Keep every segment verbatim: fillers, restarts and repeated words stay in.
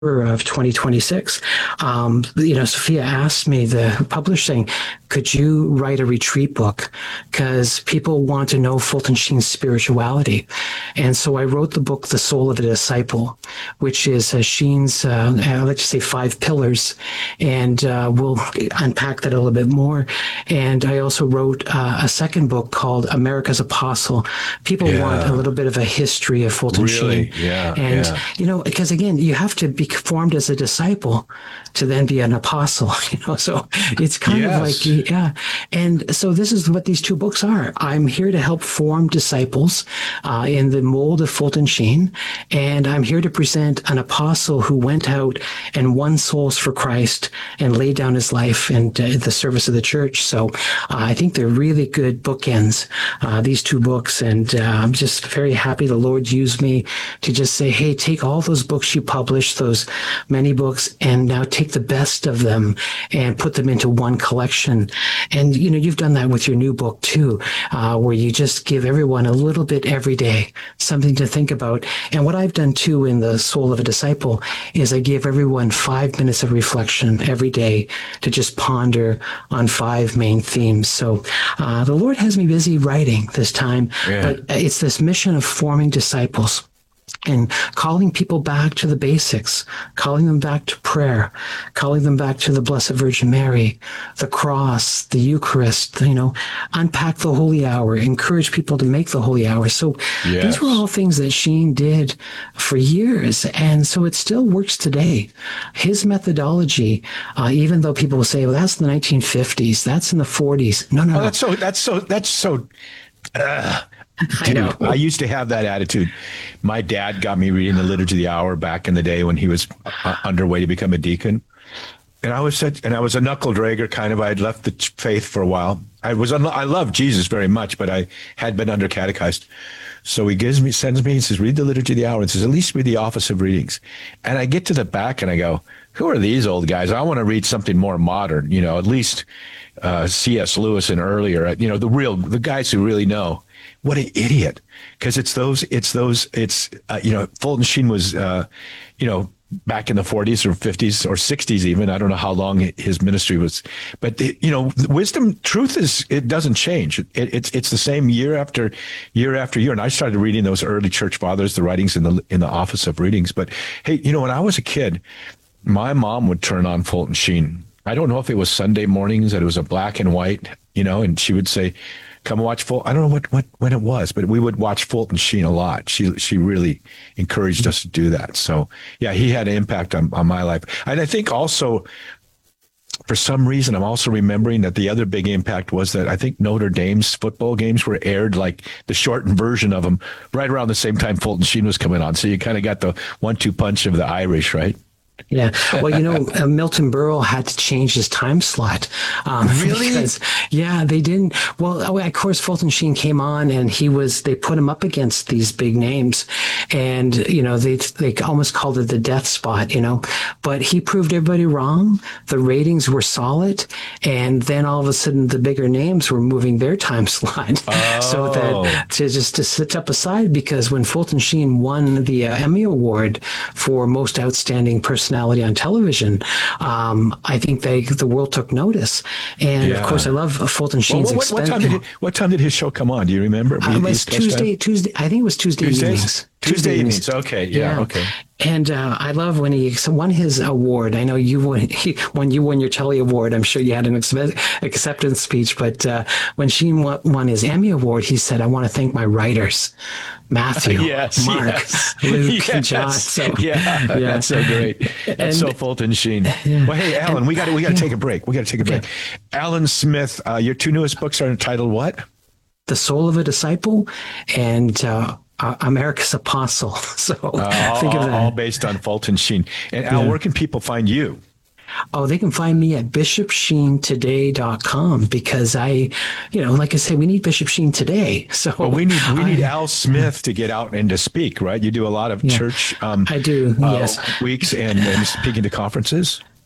of twenty twenty-six, um, you know, Sophia asked me, the publishing, could you write a retreat book? Because people want to know Fulton Sheen's spirituality. And so I wrote the book, The Soul of a Disciple, which is uh, Sheen's, uh, I like to say, five pillars. And uh, we'll unpack that a little bit more. And I also wrote uh, a second book called America's Apostle. People yeah. want a little bit of a history of Fulton really? Sheen. Yeah, and, yeah. you know, because again, you have to be formed as a disciple to then be an apostle, you know, so it's kind yes. of like, yeah. And so this is what these two books are. I'm here to help form disciples uh, in the mold of Fulton Sheen. And I'm here to present an apostle who went out and won souls for Christ and laid down his life in uh, the service of the church. So uh, I think they're really good bookends, uh, these two books. And uh, I'm just very happy the Lord used me to just say, hey, take all those books you published, those many books, and now take the best of them and put them into one collection. And, you know, you've done that with your new book too, uh, where you just give everyone a little bit every day, something to think about. And what I've done too in The Soul of a Disciple is I give everyone five minutes of reflection every day to just ponder on five main themes. So uh, the Lord has me busy writing this time, yeah. but it's this mission of forming disciples and calling people back to the basics, calling them back to prayer, calling them back to the Blessed Virgin Mary, the cross, the Eucharist, you know, unpack the Holy Hour, encourage people to make the Holy Hour. So yes. these were all things that Sheen did for years. And so it still works today. His methodology, uh, even though people will say, well, that's the nineteen fifties, that's in the forties. No, no, oh, no. That's so, that's so, that's so, uh, I Dude, know. I used to have that attitude. My dad got me reading the Liturgy of the Hour back in the day when he was uh, underway to become a deacon. And I was such, and I was a knuckle dragger kind of. I had left the faith for a while. I was, un- I loved Jesus very much, but I had been under catechized. So he gives me, sends me, he says, read the Liturgy of the Hour, and says, at least read the Office of Readings. And I get to the back and I go, who are these old guys? I want to read something more modern, you know, at least uh, C S Lewis and earlier, you know, the real, the guys who really know. What an idiot. Because it's those, it's those, it's, uh, you know, Fulton Sheen was, uh, you know, back in the forties or fifties or sixties even. I don't know how long his ministry was. But, it, you know, wisdom, truth is, it doesn't change. It, it's it's the same year after year after year. And I started reading those early church fathers, the writings in the in the Office of Readings. But, hey, you know, when I was a kid, my mom would turn on Fulton Sheen. I don't know if it was Sunday mornings, that it was a black and white, you know, and she would say, come watch Fulton. I don't know what, what when it was, but we would watch Fulton Sheen a lot. She she really encouraged us to do that. So, yeah, he had an impact on, on my life. And I think also, for some reason, I'm also remembering that the other big impact was that I think Notre Dame's football games were aired, like the shortened version of them, right around the same time Fulton Sheen was coming on. So you kind of got the one two punch of the Irish, right? Yeah. Well, you know, uh, Milton Berle had to change his time slot. Um, really? Because, yeah, they didn't. Well, oh, of course, Fulton Sheen came on and he was, they put him up against these big names. And, you know, they they almost called it the death spot, you know. But he proved everybody wrong. The ratings were solid. And then all of a sudden, the bigger names were moving their time slot. Oh. So that to just to sit up aside, because when Fulton Sheen won the uh, Emmy Award for Most Outstanding Personality on television, um, I think they the world took notice. And yeah. of course, I love Fulton Sheen's. Well, what, what, time did he, what time did his show come on? Do you remember? Uh, it was Tuesday. Tuesday. I think it was Tuesday Tuesdays? evenings. Tuesday evenings. Okay. Yeah. yeah. Okay. And uh, I love when he won his award. I know you won, he, when you won your Telly Award, I'm sure you had an ex- acceptance speech. But uh, when Sheen won, won his Emmy Award, he said, I want to thank my writers, Matthew, yes, Mark, yes. Luke, yes. and John. So, yeah, yeah, that's so great. That's and, so Fulton Sheen. Yeah. Well, hey, Alan, and, we got we got to yeah. take a break. We got to take a break. Okay. Alan Smith, uh, your two newest books are entitled what? The Soul of a Disciple and uh, uh, America's Apostle. So uh, think all, of that. All based on Fulton Sheen. And Al, yeah. where can people find you? Oh, they can find me at bishop sheen today dot com because I, you know, like I say, we need Bishop Sheen today. So well, we need we need I, Al Smith to get out and to speak, right? You do a lot of yeah, church um, I do, uh, yes. weeks and, and speaking to conferences.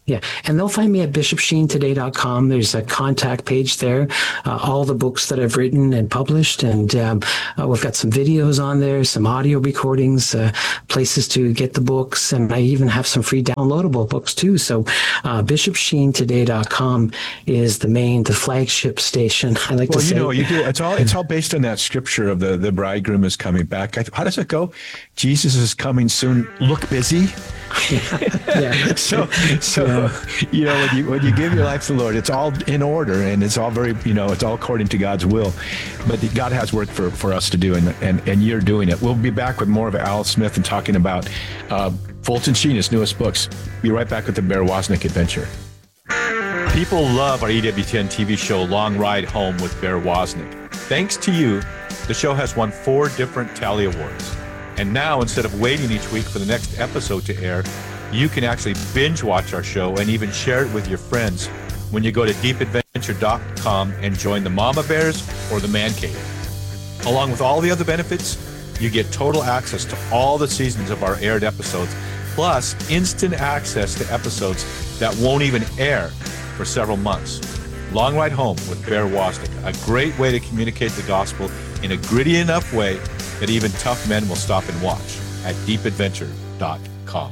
Yeah, and they'll find me at bishop sheen today dot com. There's a contact page there, uh, all the books that I've written and published, and um, uh, we've got some videos on there, some audio recordings, uh, places to get the books, and I even have some free downloadable books too. So uh, bishop sheen today dot com is the main, the flagship station, I like Well, to you say. know, you do. It's all it's all based on that scripture of the the bridegroom is coming back. I, how does it go? Jesus is coming soon. Look busy. Yeah. So, so you know, when you when you give your life to the Lord, it's all in order, and it's all very, you know, it's all according to God's will. But God has work for, for us to do, and, and and you're doing it. We'll be back with more of Al Smith and talking about uh, Fulton Sheen, his newest books. Be right back with the Bear Wozniak Adventure. People love our E W ten T V show, Long Ride Home with Bear Wozniak. Thanks to you, the show has won four different Tally Awards. And now, instead of waiting each week for the next episode to air, you can actually binge watch our show and even share it with your friends when you go to deep adventure dot com and join the Mama Bears or the Man Cave. Along with all the other benefits, you get total access to all the seasons of our aired episodes, plus instant access to episodes that won't even air for several months. Long Ride Home with Bear Wozniak, a great way to communicate the gospel in a gritty enough way that even tough men will stop and watch at deep adventure dot com.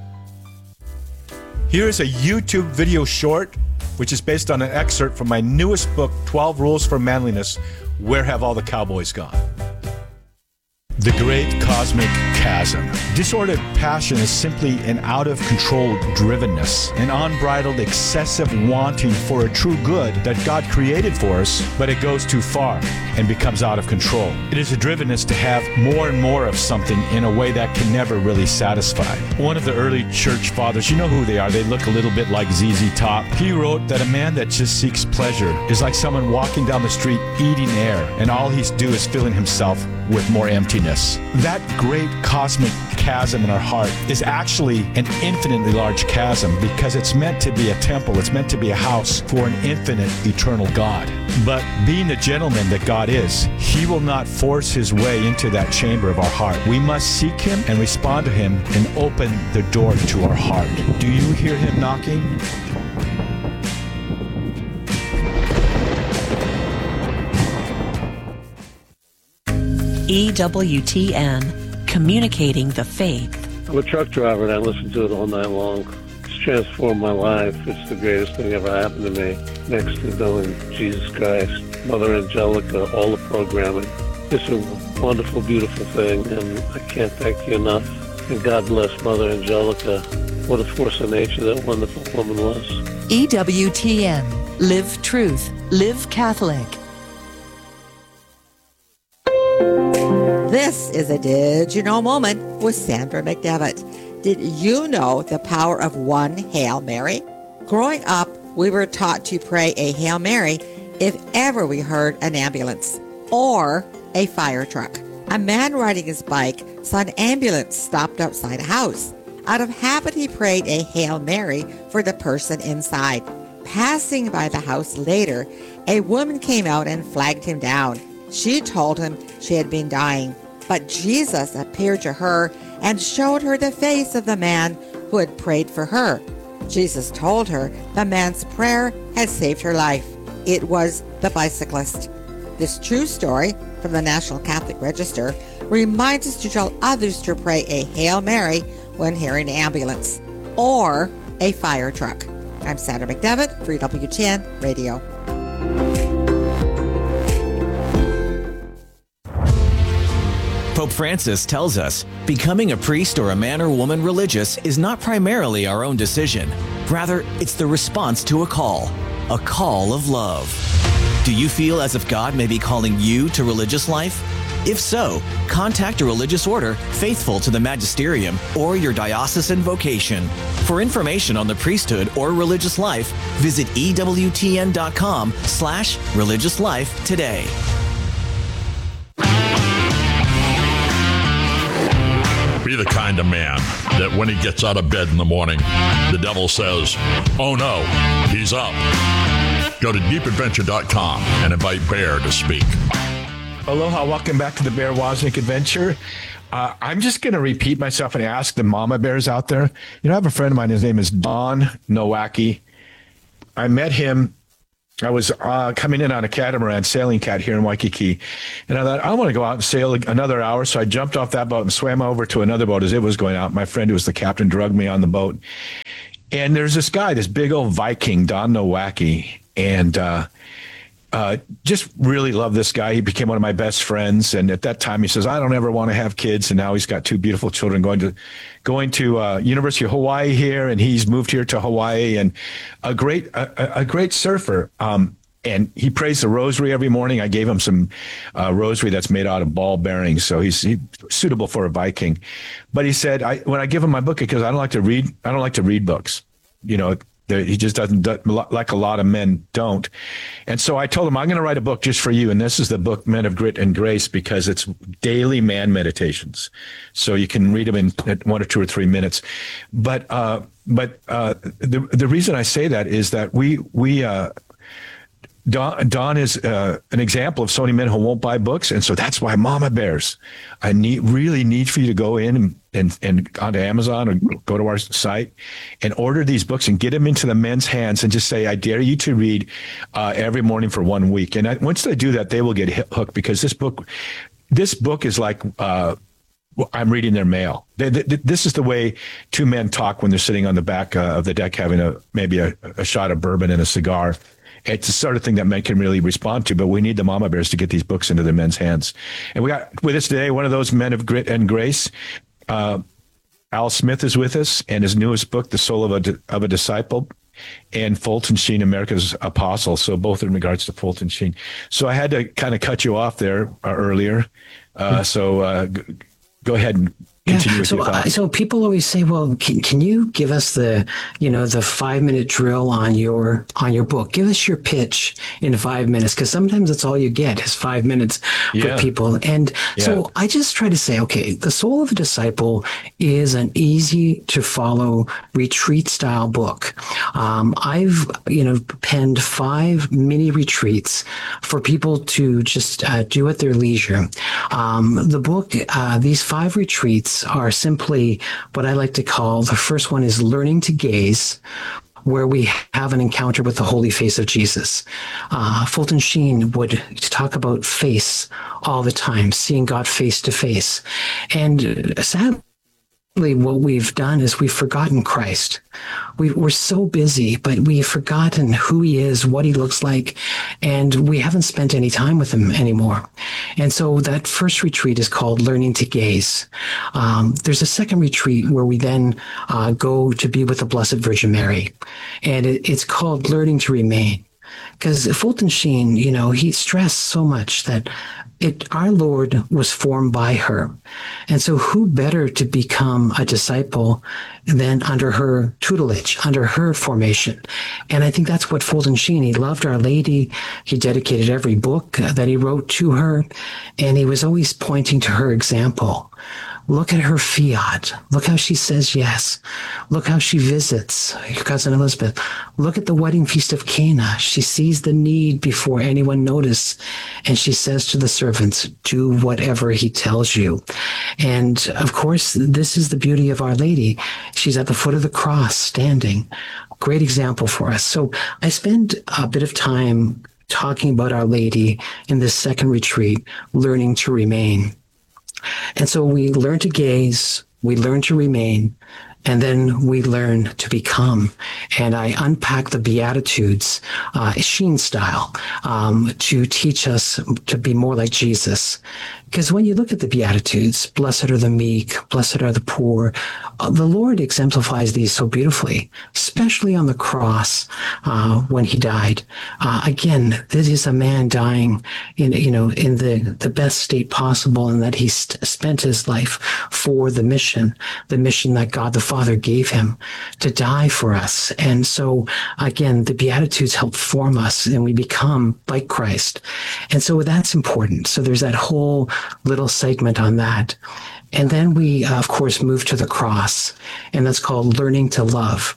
Here is a YouTube video short, which is based on an excerpt from my newest book, twelve Rules for Manliness, Where Have All the Cowboys Gone? The Great Cosmic Chasm. Disordered passion is simply an out-of-control drivenness, an unbridled, excessive wanting for a true good that God created for us, but it goes too far and becomes out of control. It is a drivenness to have more and more of something in a way that can never really satisfy. One of the early church fathers, you know who they are, they look a little bit like Z Z Top. He wrote that a man that just seeks pleasure is like someone walking down the street eating air, and all he's do is filling himself with more emptiness. That great cosmic chasm in our heart is actually an infinitely large chasm because it's meant to be a temple. It's meant to be a house for an infinite, eternal God. But being the gentleman that God is, he will not force his way into that chamber of our heart. We must seek him and respond to him and open the door to our heart. Do you hear him knocking? E W T N, communicating the faith. I'm a truck driver and I listen to it all night long. It's transformed my life. It's the greatest thing ever happened to me. Next to knowing Jesus Christ, Mother Angelica, all the programming. It's a wonderful, beautiful thing, and I can't thank you enough. And God bless Mother Angelica. What a force of nature that wonderful woman was. E W T N, live truth, live Catholic. This is a Did You Know moment with Sandra McDevitt. Did you know the power of one Hail Mary? Growing up, we were taught to pray a Hail Mary if ever we heard an ambulance or a fire truck. A man riding his bike saw an ambulance stopped outside a house. Out of habit, he prayed a Hail Mary for the person inside. Passing by the house later, a woman came out and flagged him down. She told him she had been dying, but Jesus appeared to her and showed her the face of the man who had prayed for her. Jesus told her the man's prayer had saved her life. It was the bicyclist. This true story from the National Catholic Register reminds us to tell others to pray a Hail Mary when hearing an ambulance or a fire truck. I'm Sandra McDevitt for E W T N Radio. Pope Francis tells us becoming a priest or a man or woman religious is not primarily our own decision. Rather, it's the response to a call, a call of love. Do you feel as if God may be calling you to religious life? If so, contact a religious order faithful to the magisterium or your diocesan vocation. For information on the priesthood or religious life, visit E W T N dot com slash religious life today. Be the kind of man that when he gets out of bed in the morning, the devil says, oh no, he's up. Go to deep adventure dot com and invite Bear to speak. Aloha, welcome back to the Bear Wozniak Adventure. uh, I'm just going to repeat myself and ask the mama bears out there. You know, I have a friend of mine. His name is Don Nowacki. I met him. I was uh, coming in on a catamaran sailing cat here in Waikiki. And I thought, I want to go out and sail another hour. So I jumped off that boat and swam over to another boat as it was going out. My friend who was the captain drugged me on the boat. And there's this guy, this big old Viking, Don Nowacki. And uh, uh, just really loved this guy. He became one of my best friends. And at that time, he says, I don't ever want to have kids. And now he's got two beautiful children going to going to uh, University of Hawaii here. And he's moved here to Hawaii, and a great a, a great surfer. Um, and he prays the rosary every morning. I gave him some uh, rosary that's made out of ball bearings. So he's, he's suitable for a Viking. But he said, I, when I give him my book, because I don't like to read, I don't like to read books, you know, he just doesn't, like a lot of men don't. And so I told him, I'm going to write a book just for you. And this is the book, Men of Grit and Grace, because it's daily man meditations. So you can read them in one or two or three minutes. But, uh, but, uh, the, the reason I say that is that we, we, uh, Don, Don is uh, an example of so many men who won't buy books. And so that's why Mama Bears, I need really need for you to go in and, and, and onto Amazon or go to our site and order these books and get them into the men's hands and just say, I dare you to read uh, every morning for one week. And I, once they do that, they will get hooked, because this book, this book is like, uh, I'm reading their mail. They, they, this is the way two men talk when they're sitting on the back uh, of the deck, having a, maybe a, a shot of bourbon and a cigar. It's the sort of thing that men can really respond to, but we need the mama bears to get these books into the men's hands. And we got with us today one of those men of grit and grace. Uh, Al Smith is with us, and his newest book, The Soul of a, of a Disciple, and Fulton Sheen, America's Apostle. So both in regards to Fulton Sheen. So I had to kind of cut you off there uh, earlier. Uh, so uh, g- go ahead and continue yeah. with so, your uh, thoughts. so people always say, well, can, can you give us the, you know, the five minute drill on your, on your book? Give us your pitch in five minutes. Cause sometimes that's all you get is five minutes Yeah. for people. And Yeah. so I just try to say, okay, The Soul of a Disciple is an easy to follow retreat style book. Um, I've, you know, penned five mini retreats for people to just uh, do at their leisure. Um, the book, uh, these five retreats are simply what I like to call, the first one is Learning to Gaze, where we have an encounter with the holy face of Jesus. Uh, Fulton Sheen would talk about face all the time, seeing God face to face. And uh, sadly, what we've done is we've forgotten Christ. We, we're so busy, but we've forgotten who he is, what he looks like, and we haven't spent any time with him anymore. And so that first retreat is called Learning to Gaze. Um, there's a second retreat where we then uh, go to be with the Blessed Virgin Mary, and it, it's called Learning to Remain. Because Fulton Sheen, you know, he stressed so much that it, our Lord was formed by her. And so who better to become a disciple than under her tutelage, under her formation? And I think that's what Fulton Sheen, he loved Our Lady. He dedicated every book that he wrote to her. And he was always pointing to her example. Look at her fiat. Look how she says yes. Look how she visits your cousin Elizabeth. Look at the wedding feast of Cana. She sees the need before anyone notices, and she says to the servants, do whatever he tells you. And of course, this is the beauty of Our Lady. She's at the foot of the cross, standing. Great example for us. So I spend a bit of time talking about Our Lady in this second retreat, Learning to Remain. And so we learn to gaze, we learn to remain, and then we learn to become. And I unpack the Beatitudes, uh, Sheen style, um, to teach us to be more like Jesus. Because when you look at the Beatitudes, blessed are the meek, blessed are the poor, uh, the Lord exemplifies these so beautifully, especially on the cross uh, when he died. Uh, again, this is a man dying in, you know, in the, the best state possible, and that he st- spent his life for the mission, the mission that God the Father gave him to die for us. And so, again, the Beatitudes help form us, and we become like Christ. And so that's important. So there's that whole little segment on that. And then we, uh, of course, move to the cross, and that's called Learning to Love.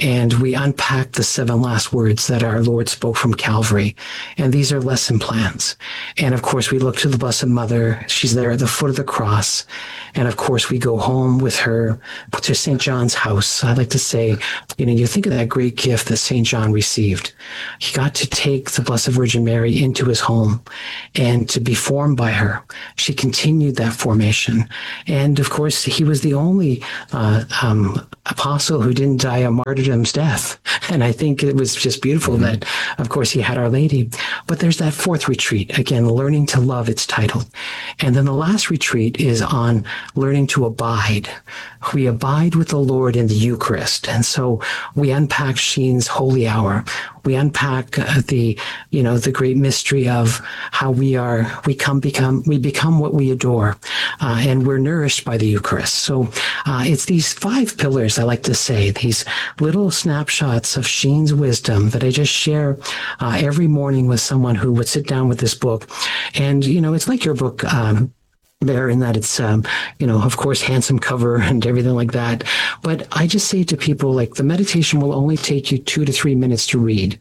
and we unpack the seven last words that our Lord spoke from Calvary. And these are lesson plans. And of course, we look to the Blessed Mother. She's there at the foot of the cross. And of course, we go home with her to Saint John's house. I like to say, you know, you think of that great gift that Saint John received. He got to take the Blessed Virgin Mary into his home and to be formed by her. She continued that formation. And of course, he was the only uh, um, apostle who didn't die a martyrdom's death. And I think it was just beautiful mm-hmm. that, of course, he had Our Lady. But there's that fourth retreat, again, Learning to Love, it's titled. And then the last retreat is on learning to abide. We abide with the Lord in the Eucharist. And so we unpack Sheen's Holy Hour. We unpack uh, the, you know, the great mystery of how we are, we come become, we become what we adore, uh, and we're nourished by the Eucharist. So uh, it's these five pillars, I like to say, these little snapshots of Sheen's wisdom that I just share uh, every morning with someone who would sit down with this book. And, you know, it's like your book, um, there in that it's, um, you know, of course, handsome cover and everything like that. But I just say to people, like, the meditation will only take you two to three minutes to read.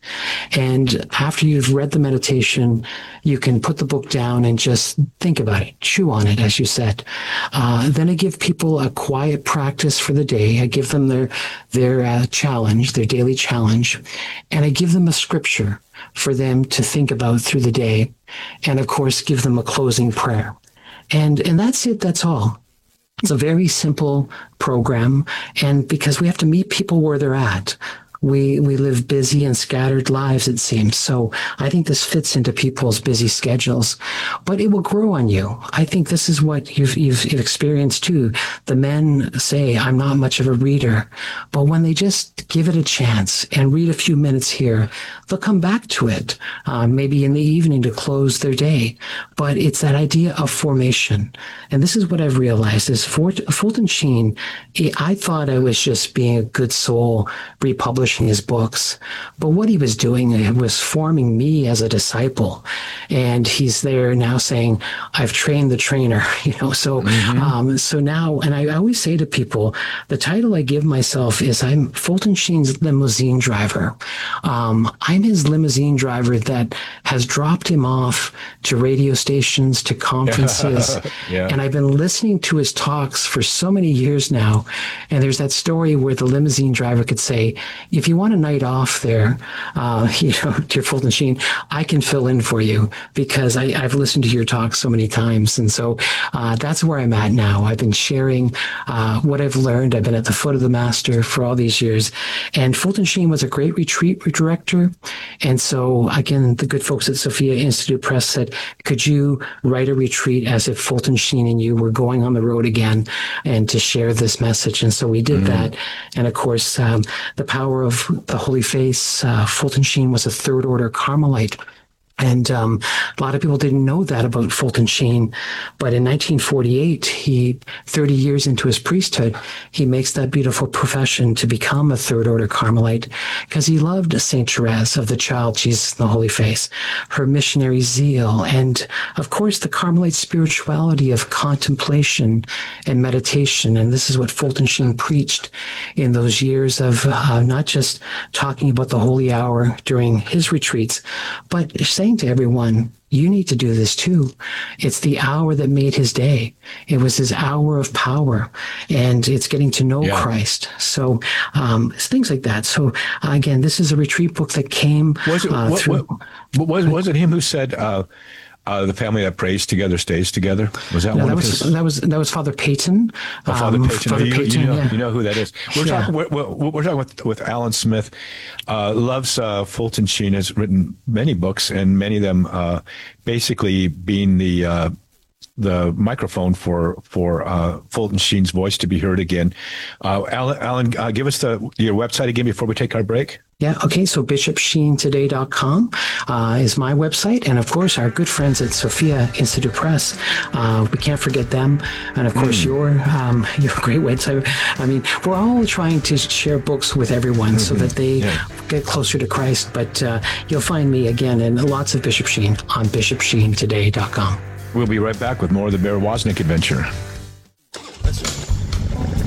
And after you've read the meditation, you can put the book down and just think about it, chew on it, as you said. Uh, then I give people a quiet practice for the day. I give them their, their uh, challenge, their daily challenge. And I give them a scripture for them to think about through the day. And of course, give them a closing prayer. And and that's it. That's all. It's a very simple program. And because we have to meet people where they're at, we we live busy and scattered lives, it seems. So I think this fits into people's busy schedules, but it will grow on you. I think this is what you've, you've experienced too. The men say, I'm not much of a reader, but when they just give it a chance and read a few minutes here, they'll come back to it, uh, maybe in the evening to close their day. But it's that idea of formation. And this is what I've realized is Fort, Fulton Sheen, I thought I was just being a good soul, republishing his books, but what he was doing was forming me as a disciple. And he's there now saying, I've trained the trainer, you know, so, mm-hmm. um, so now, and I always say to people, the title I give myself is I'm Fulton Sheen's limousine driver. Um, I'm his limousine driver that has dropped him off to radio stations, to conferences. yeah. And I've been listening to his talks for so many years now. And there's that story where the limousine driver could say, if you want a night off there, uh, you know, dear Fulton Sheen, I can fill in for you because I, I've listened to your talk so many times. And so uh, that's where I'm at now. I've been sharing uh, what I've learned. I've been at the foot of the master for all these years. And Fulton Sheen was a great retreat director. And so, again, the good folks at Sophia Institute Press said, could you write a retreat as if Fulton Sheen and you were going on the road again and to share this message? And so we did mm-hmm. that. And of course, um, the power of the Holy Face, uh, Fulton Sheen was a third order Carmelite. And um, a lot of people didn't know that about Fulton Sheen. But in nineteen forty-eight, he, thirty years into his priesthood, he makes that beautiful profession to become a third order Carmelite because he loved Saint Therese of the Child Jesus in the Holy Face, her missionary zeal, and of course the Carmelite spirituality of contemplation and meditation. And this is what Fulton Sheen preached in those years of uh, not just talking about the holy hour during his retreats, but saying to everyone, you need to do this too. It's the hour that made his day. It was his hour of power, and it's getting to know yeah. Christ. So um, things like that. So uh, again, this is a retreat book that came was it, uh, what, through. What, was was it him who said? Uh, Uh, the family that prays together stays together. Was that no, one that of was, his? That was that was Father Peyton. Oh, Father um, Peyton. Father you, Peyton you, know, yeah. you know who that is. We're yeah. talking. We're, we're, we're talking with with Alan Smith. Uh, loves uh, Fulton Sheen. Has written many books, and many of them uh, basically being the uh, the microphone for for uh, Fulton Sheen's voice to be heard again. Uh, Alan, Alan uh, give us the your website again before we take our break. Yeah, okay, so bishop sheen today dot com uh, is my website. And of course, our good friends at Sophia Institute Press, uh, we can't forget them. And of course, mm. your um, your great website. I mean, we're all trying to share books with everyone mm-hmm. so that they yeah. get closer to Christ. But uh, you'll find me again and lots of Bishop Sheen on bishop sheen today dot com. We'll be right back with more of the Bear Wozniak adventure.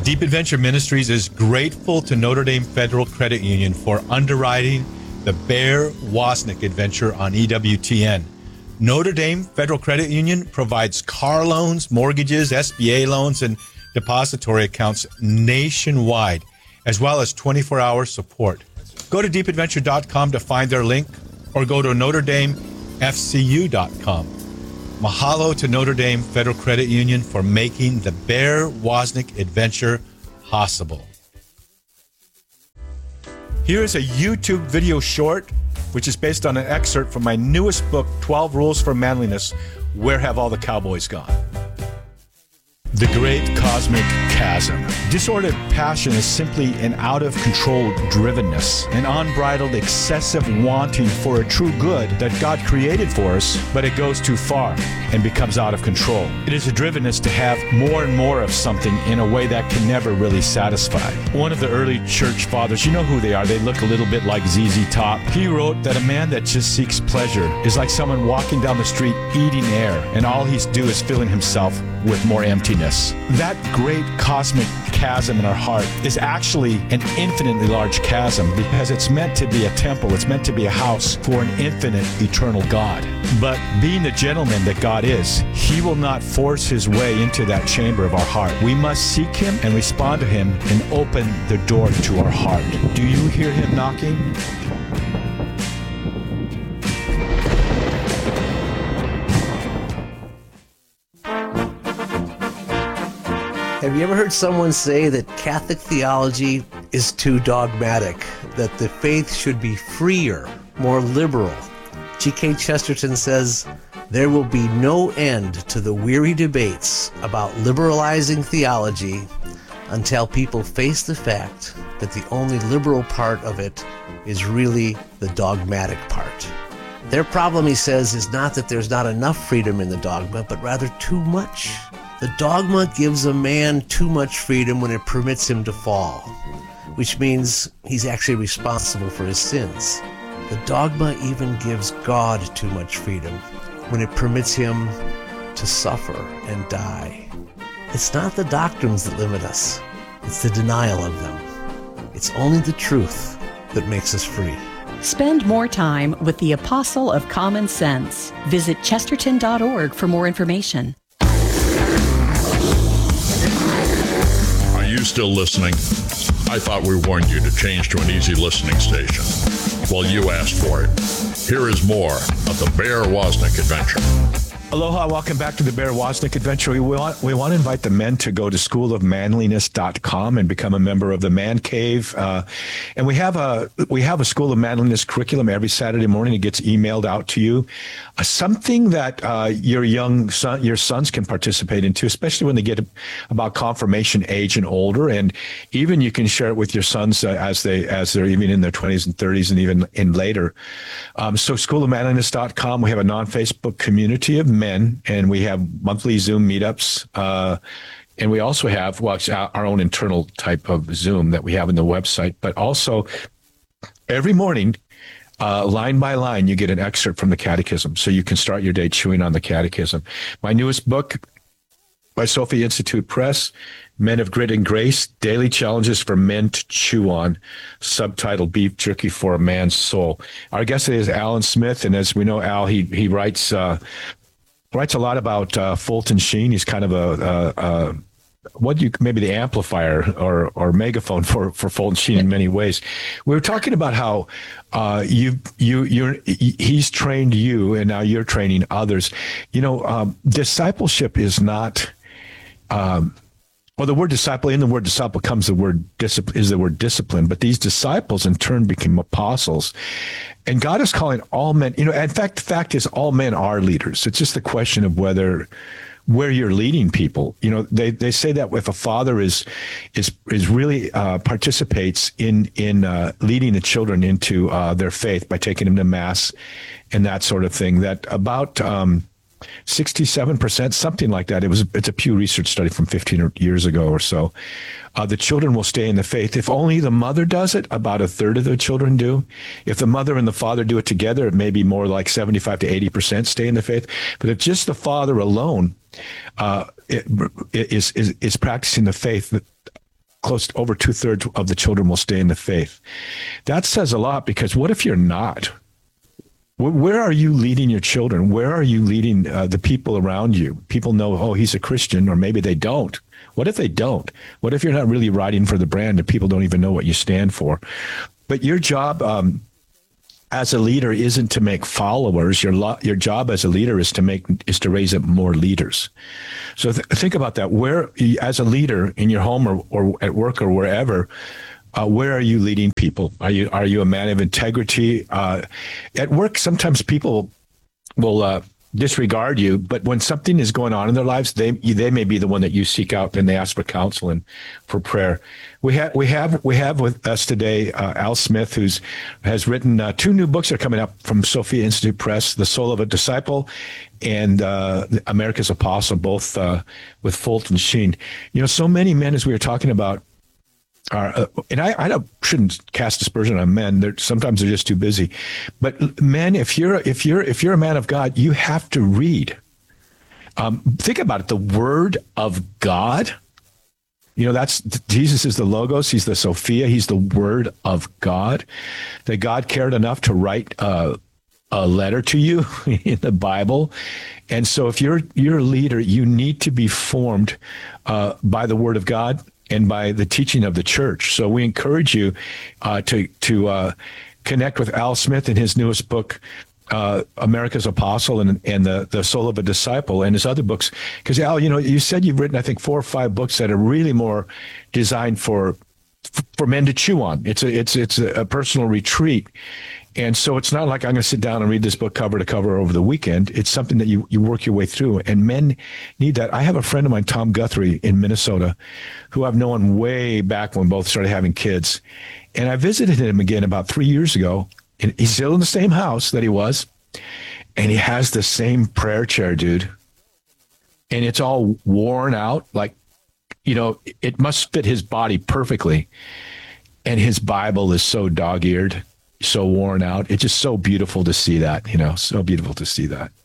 Deep Adventure Ministries is grateful to Notre Dame Federal Credit Union for underwriting the Bear Wozniak adventure on E W T N. Notre Dame Federal Credit Union provides car loans, mortgages, S B A loans, and depository accounts nationwide, as well as twenty-four hour support. Go to deep adventure dot com to find their link, or go to notre dame f c u dot com. Mahalo to Notre Dame Federal Credit Union for making the Bear Wozniak adventure possible. Here is a YouTube video short, which is based on an excerpt from my newest book, twelve Rules for Manliness, Where Have All the Cowboys Gone? The Great Cosmic Chasm. Disordered passion is simply an out-of-control drivenness, an unbridled, excessive wanting for a true good that God created for us, but it goes too far and becomes out of control. It is a drivenness to have more and more of something in a way that can never really satisfy. One of the early church fathers, you know who they are, they look a little bit like Z Z Top. He wrote that a man that just seeks pleasure is like someone walking down the street eating air, and all he's do is filling himself with more emptiness. That great cosmic chasm in our heart is actually an infinitely large chasm because it's meant to be a temple. It's meant to be a house for an infinite, eternal God. But being the gentleman that God is, he will not force his way into that chamber of our heart. We must seek him and respond to him and open the door to our heart. Do you hear him knocking? Have you ever heard someone say that Catholic theology is too dogmatic, that the faith should be freer, more liberal? G K Chesterton says, there will be no end to the weary debates about liberalizing theology until people face the fact that the only liberal part of it is really the dogmatic part. Their problem, he says, is not that there's not enough freedom in the dogma, but rather too much. The dogma gives a man too much freedom when it permits him to fall, which means he's actually responsible for his sins. The dogma even gives God too much freedom when it permits him to suffer and die. It's not the doctrines that limit us, it's the denial of them. It's only the truth that makes us free. Spend more time with the Apostle of Common Sense. Visit chesterton dot org for more information. Are you still listening? I thought we warned you to change to an easy listening station. Well, you asked for it. Here is more of the Bear Wozniak adventure. Aloha, welcome back to the Bear Wozniak adventure. We want, we want to invite the men to go to school of manliness dot com and become a member of the Man Cave. Uh, and we have a we have a School of Manliness curriculum every Saturday morning. It gets emailed out to you. Uh, something that uh, your young son, your sons can participate in too, especially when they get about confirmation age and older. And even you can share it with your sons uh, as they as they're even in their twenties and thirties and even in later. Um, so school of manliness dot com. We have a non-Facebook community of men. Men, and we have monthly Zoom meetups. Uh, and we also have, well, it's our own internal type of Zoom that we have in the website. But also, every morning, uh, line by line, you get an excerpt from the Catechism. So you can start your day chewing on the Catechism. My newest book by Sophie Institute Press, Men of Grit and Grace, Daily Challenges for Men to Chew On, subtitled Beef Jerky for a Man's Soul. Our guest today is Alan Smith. And as we know, Al, he, he writes... Uh, writes a lot about uh, Fulton Sheen. He's kind of a, a, a what you maybe the amplifier or or megaphone for for Fulton Sheen in many ways. We were talking about how uh, you you you're he's trained you, and now you're training others. You know, um, discipleship is not. Um, Well, the word disciple, in the word disciple comes the word discipline, is the word discipline. But these disciples in turn became apostles. And God is calling all men, you know, in fact, the fact is all men are leaders. It's just a question of whether, where you're leading people. You know, they, they say that if a father is, is, is really uh, participates in, in uh, leading the children into uh, their faith by taking them to mass and that sort of thing, that about, um, sixty-seven percent, something like that. It was, it's a Pew Research study from fifteen years ago or so. Uh, the children will stay in the faith. If only the mother does it, about a third of the children do. If the mother and the father do it together, it may be more like seventy-five to eighty percent stay in the faith. But if just the father alone uh, it, is, is, is practicing the faith, close to over two thirds of the children will stay in the faith. That says a lot, because what if you're not? Where are you leading your children? Where are you leading uh, the people around you? People know, oh, he's a Christian, or maybe they don't. What if they don't? What if you're not really riding for the brand and people don't even know what you stand for? But your job um, as a leader isn't to make followers. Your lo- your job as a leader is to make is to raise up more leaders. So th- think about that. Where, as a leader in your home or, or at work or wherever, Uh, where are you leading people? Are you are you a man of integrity? Uh, at work, sometimes people will uh, disregard you, but when something is going on in their lives, they they may be the one that you seek out and they ask for counsel and for prayer. We have we have we have with us today uh, Al Smith, who's has written uh, two new books that are coming up from Sophia Institute Press: "The Soul of a Disciple" and uh, "America's Apostle," both uh, with Fulton Sheen. You know, so many men, as we were talking about. Are, uh, and I, I don't, shouldn't cast aspersion on men. They're, sometimes they're just too busy. But men, if you're if you're if you're a man of God, you have to read. Um, think about it. The Word of God. You know, that's Jesus is the Logos. He's the Sophia. He's the Word of God. That God cared enough to write uh, a letter to you in the Bible. And so, if you're you're a leader, you need to be formed uh, by the Word of God and by the teaching of the church. So we encourage you uh, to to uh, connect with Al Smith in his newest book, uh, America's Apostle, and and the the Soul of a Disciple, and his other books. Because Al, you know, you said you've written, I think, four or five books that are really more designed for for men to chew on. It's a it's it's a personal retreat. And so it's not like I'm going to sit down and read this book cover to cover over the weekend. It's something that you, you work your way through, and men need that. I have a friend of mine, Tom Guthrie in Minnesota, who I've known way back when both started having kids. And I visited him again about three years ago, and he's still in the same house that he was. And he has the same prayer chair, dude. And it's all worn out. Like, you know, it must fit his body perfectly. And his Bible is so dog-eared, so worn out. It's just so beautiful to see that, you know, so beautiful to see that.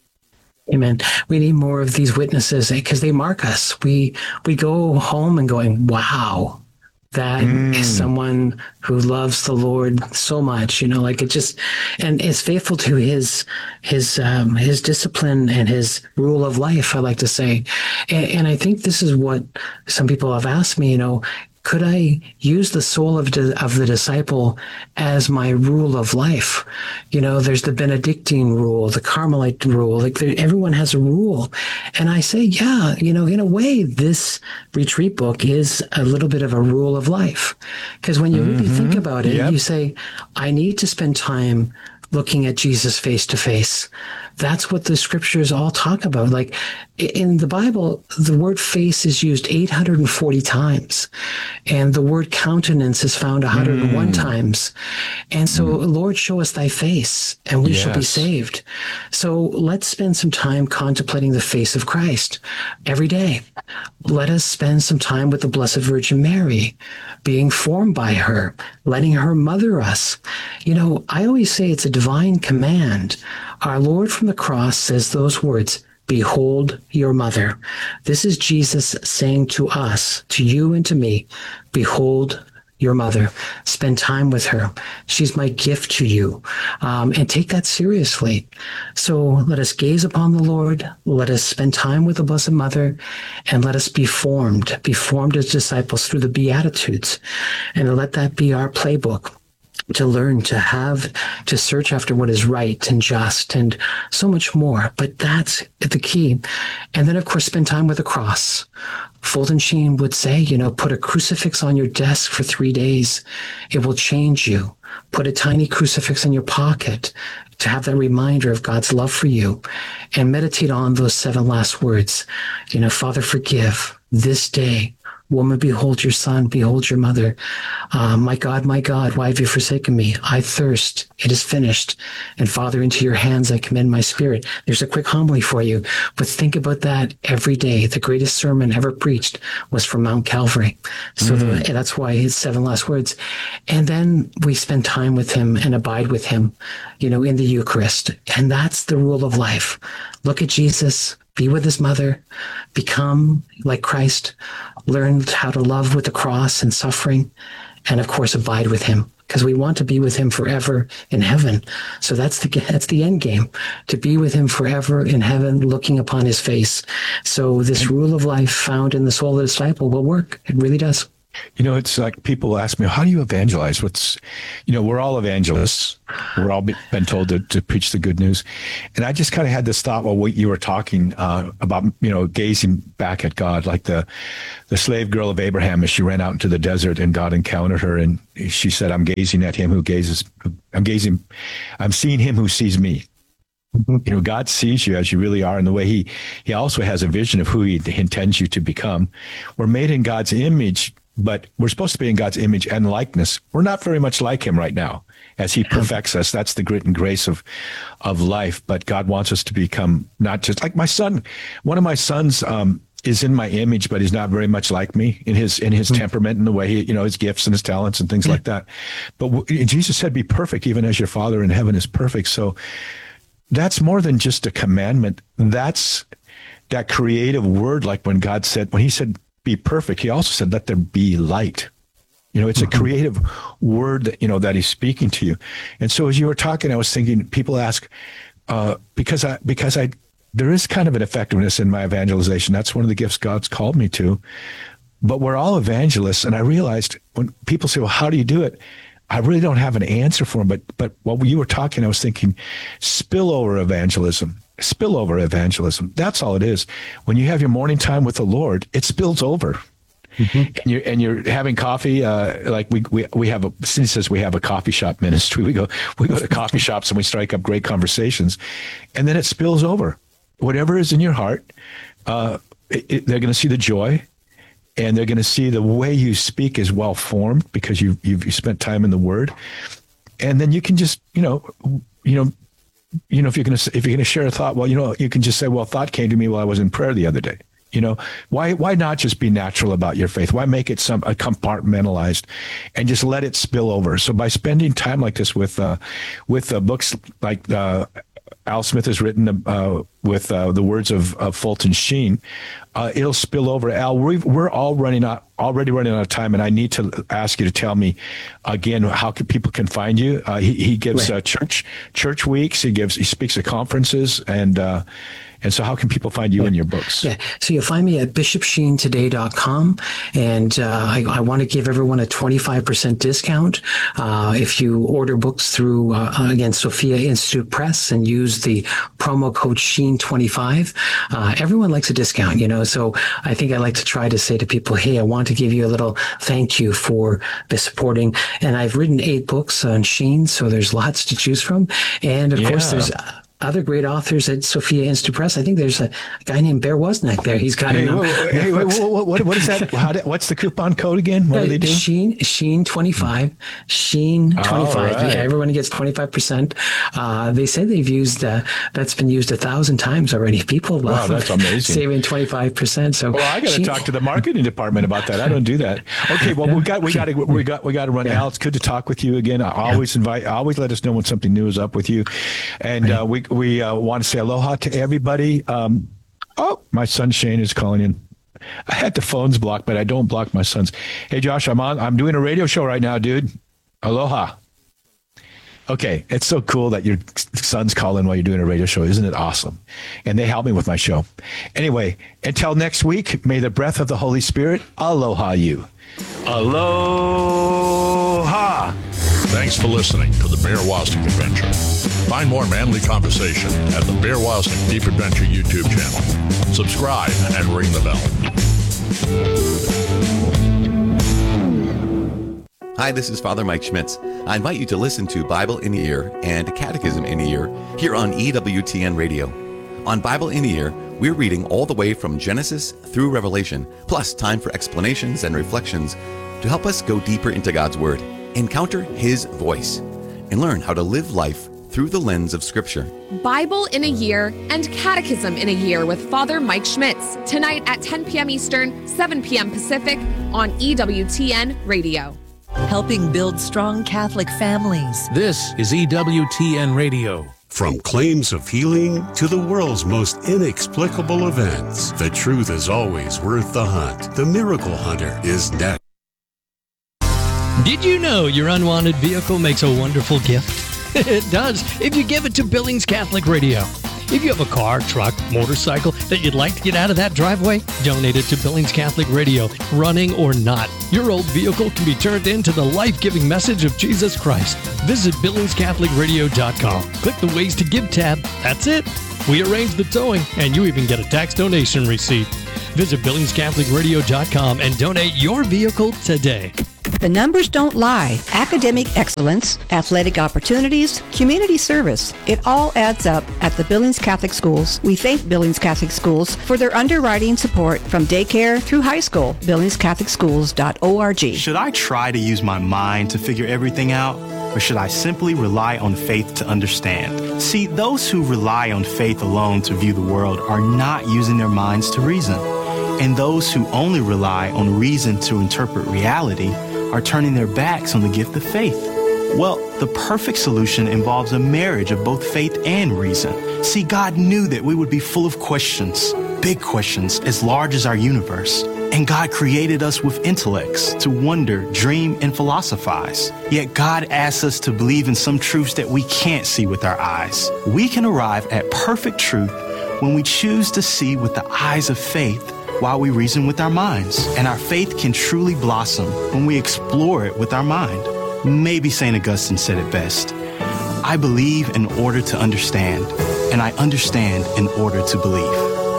Amen. We need more of these witnesses because they mark us. We we go home and going, wow, that mm. is someone who loves the Lord so much, you know, like it just, and is faithful to his, his, um, his discipline and his rule of life, I like to say. And, and I think this is what some people have asked me, you know, could I use the soul of, di- of the disciple as my rule of life? You know, there's the Benedictine rule, the Carmelite rule, like there, everyone has a rule. And I say, yeah, you know, in a way, this retreat book is a little bit of a rule of life. Because when you mm-hmm. really think about it, yep. you say, I need to spend time looking at Jesus face to face. That's what the scriptures all talk about. Like in the Bible, the word face is used eight hundred forty times, and the word countenance is found one hundred one mm. times. And so, mm. Lord, show us thy face, and we yes. shall be saved. So let's spend some time contemplating the face of Christ every day. Let us spend some time with the Blessed Virgin Mary, being formed by her, letting her mother us. You know, I always say it's a divine command. Our Lord from the cross says those words, behold your mother. This is Jesus saying to us, to you and to me, behold your mother. Spend time with her. She's my gift to you. Um, and take that seriously. So let us gaze upon the Lord. Let us spend time with the Blessed Mother, and let us be formed, be formed as disciples through the Beatitudes. And let that be our playbook, to learn, to have, to search after what is right and just and so much more. But that's the key. And then, of course, spend time with the cross. Fulton Sheen would say, you know, put a crucifix on your desk for three days. It will change you. Put a tiny crucifix in your pocket to have that reminder of God's love for you, and meditate on those seven last words. You know, Father, forgive this day. Woman, behold your son, behold your mother. Uh, my God, my God, why have you forsaken me? I thirst. It is finished. And Father, into your hands I commend my spirit. There's a quick homily for you, but think about that every day. The greatest sermon ever preached was from Mount Calvary. So mm-hmm. the, that's why his seven last words. And then we spend time with him and abide with him, you know, in the Eucharist. And that's the rule of life. Look at Jesus. Be with his mother, become like Christ, learn how to love with the cross and suffering, and of course, abide with him, because we want to be with him forever in heaven. So that's the that's the end game, to be with him forever in heaven, looking upon his face. So this rule of life found in the Soul of the Disciple will work. It really does. You know, it's like people ask me, how do you evangelize? What's, you know, we're all evangelists. We're all been told to, to preach the good news. And I just kind of had this thought while you were talking uh, about, you know, gazing back at God, like the, the slave girl of Abraham, as she ran out into the desert and God encountered her. And she said, I'm gazing at him who gazes, I'm gazing, I'm seeing him who sees me. You know, God sees you as you really are, and the way he, he also has a vision of who he intends you to become. We're made in God's image, but we're supposed to be in God's image and likeness. We're not very much like him right now as he perfects us. That's the grit and grace of, of life. But God wants us to become not just like my son. One of my sons, um, is in my image, but he's not very much like me in his, in his mm-hmm. temperament and the way he, you know, his gifts and his talents and things yeah. like that. But w- Jesus said, be perfect, even as your Father in heaven is perfect. So that's more than just a commandment. That's that creative word. Like when God said, when he said, be perfect, he also said, let there be light. You know, it's a creative word that, you know, that he's speaking to you. And so as you were talking, I was thinking, people ask, uh, because I, because I, there is kind of an effectiveness in my evangelization. That's one of the gifts God's called me to, but we're all evangelists. And I realized when people say, well, how do you do it? I really don't have an answer for them, but, but while you were talking, I was thinking spillover evangelism. Spillover evangelism. That's all it is. When you have your morning time with the Lord, it spills over. Mm-hmm. And you're and you're having coffee. Uh, like we we we have a since says we have a coffee shop ministry. We go we go to coffee shops and we strike up great conversations, and then it spills over. Whatever is in your heart, uh, it, it, they're going to see the joy, and they're going to see the way you speak is well formed because you you've you spent time in the Word, and then you can just you know you know. You know, if you're going to if you're going to share a thought, well, you know, you can just say, well, thought came to me while I was in prayer the other day. You know, why why not just be natural about your faith? Why make it some uh, compartmentalized and just let it spill over? So by spending time like this with uh, with uh, books like uh, Al Smith has written uh, with uh, the words of, of Fulton Sheen, uh, it'll spill over. Al, we've, we're all running out, already running out of time, and I need to ask you to tell me again how can, people can find you. Uh, he, he gives right. uh, church church weeks. He gives he speaks at conferences, and uh, and so how can people find you and your books? Yeah, so you'll find me at bishop sheen today dot com, and uh, I, I want to give everyone a twenty-five percent discount uh, if you order books through uh, again Sophia Institute Press and use the promo code Sheen twenty-five. Uh, everyone likes a discount, you know. So I think I like to try to say to people, hey, I want to give you a little thank you for the supporting. And I've written eight books on Sheen, so there's lots to choose from. And of yeah. course, there's uh, other great authors at Sophia Institute Press. I think there's a guy named Bear Wozniak there. He's got hey, a whoa, whoa, hey, wait, whoa, whoa, what, what is that? How do, what's the coupon code again? What uh, do they do? Sheen, Sheen twenty-five. Sheen twenty-five. Right. Yeah, everyone gets twenty-five percent. Uh, they say they've used, uh, that's been used a thousand times already. People love wow, that's amazing. Saving twenty-five percent. So well, I got to talk to the marketing department about that. I don't do that. Okay, well, yeah. we got, we got to, we got, we got to run yeah. out. It's good to talk with you again. I always yeah. invite, always let us know when something new is up with you. And right. uh, we, we uh, want to say aloha to everybody. Um, oh, my son Shane is calling in. I had the phones blocked, but I don't block my sons. Hey, Josh, I'm on. I'm doing a radio show right now, dude. Aloha. Okay, it's so cool that your sons call in while you're doing a radio show. Isn't it awesome? And they help me with my show. Anyway, until next week, may the breath of the Holy Spirit aloha you. Aloha. Thanks for listening to the Bear Wozniak Adventure. Find more manly conversation at the Bear Wozniak Deep Adventure YouTube channel. Subscribe and ring the bell. Hi, this is Father Mike Schmitz. I invite you to listen to Bible in the Ear and Catechism in the Ear here on E W T N Radio. On Bible in the Ear, we're reading all the way from Genesis through Revelation, plus time for explanations and reflections to help us go deeper into God's Word, encounter His voice, and learn how to live life through the lens of Scripture. Bible in a Year and Catechism in a Year with Father Mike Schmitz, tonight at ten p.m. Eastern, seven p.m. Pacific on E W T N Radio. Helping build strong Catholic families. This is E W T N Radio. From claims of healing to the world's most inexplicable events, the truth is always worth the hunt. The Miracle Hunter is next. Did you know your unwanted vehicle makes a wonderful gift? It does, if you give it to Billings Catholic Radio. If you have a car, truck, motorcycle that you'd like to get out of that driveway, donate it to Billings Catholic Radio, running or not. Your old vehicle can be turned into the life-giving message of Jesus Christ. Visit billings catholic radio dot com. Click the Ways to Give tab. That's it. We arrange the towing, and you even get a tax donation receipt. Visit billings catholic radio dot com and donate your vehicle today. The numbers don't lie. Academic excellence, athletic opportunities, community service. It all adds up at the Billings Catholic Schools. We thank Billings Catholic Schools for their underwriting support from daycare through high school. billings catholic schools dot org. Should I try to use my mind to figure everything out? Or should I simply rely on faith to understand? See, those who rely on faith alone to view the world are not using their minds to reason. And those who only rely on reason to interpret reality are turning their backs on the gift of faith. Well, the perfect solution involves a marriage of both faith and reason. See, God knew that we would be full of questions, big questions as large as our universe. And God created us with intellects to wonder, dream, and philosophize. Yet God asks us to believe in some truths that we can't see with our eyes. We can arrive at perfect truth when we choose to see with the eyes of faith while we reason with our minds. And our faith can truly blossom when we explore it with our mind. Maybe Saint Augustine said it best. I believe in order to understand, and I understand in order to believe.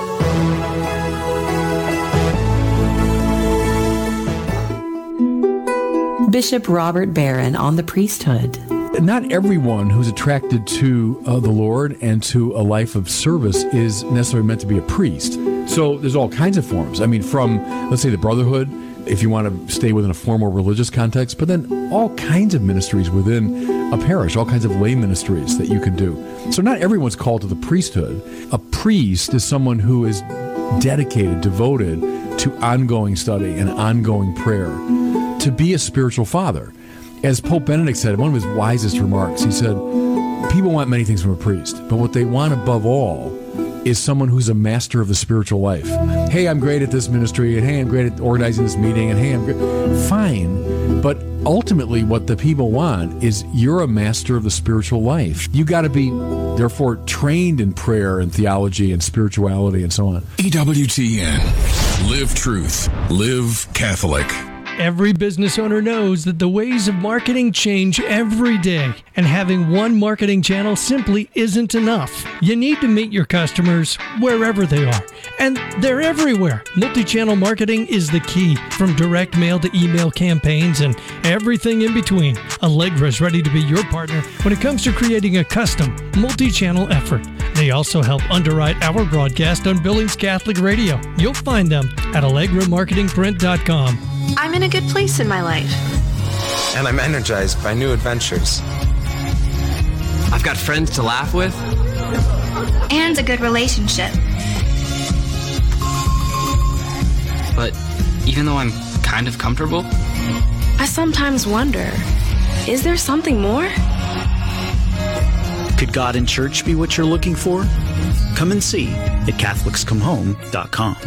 Bishop Robert Barron on the priesthood. Not everyone who's attracted to uh, the Lord and to a life of service is necessarily meant to be a priest. So there's all kinds of forms. I mean, from, let's say, the brotherhood, if you want to stay within a formal religious context, but then all kinds of ministries within a parish, all kinds of lay ministries that you can do. So not everyone's called to the priesthood. A priest is someone who is dedicated, devoted to ongoing study and ongoing prayer, to be a spiritual father. As Pope Benedict said in one of his wisest remarks, he said, people want many things from a priest, but what they want above all is someone who's a master of the spiritual life. Hey, I'm great at this ministry, and hey, I'm great at organizing this meeting, and hey, I'm great. Fine, but ultimately what the people want is you're a master of the spiritual life. You got to be, therefore, trained in prayer and theology and spirituality and so on. E W T N. Live truth. Live Catholic. Every business owner knows that the ways of marketing change every day, and having one marketing channel simply isn't enough. You need to meet your customers wherever they are, and they're everywhere. Multi-channel marketing is the key, from direct mail to email campaigns and everything in between. Allegra is ready to be your partner when it comes to creating a custom multi-channel effort. They also help underwrite our broadcast on Billings Catholic Radio. You'll find them at allegra marketing print dot com. I'm in a good place in my life. And I'm energized by new adventures. I've got friends to laugh with. And a good relationship. But even though I'm kind of comfortable, I sometimes wonder, is there something more? Could God and church be what you're looking for? Come and see at catholics come home dot com.